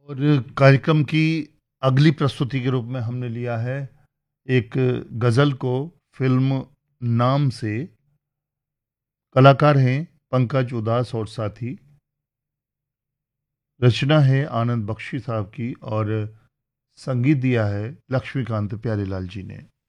और कार्यक्रम की अगली प्रस्तुति के रूप में हमने लिया है एक गज़ल को फ़िल्म नाम से। कलाकार हैं पंकज उदास और साथी। रचना है आनंद बख्शी साहब की और संगीत दिया है लक्ष्मीकांत प्यारेलाल जी ने।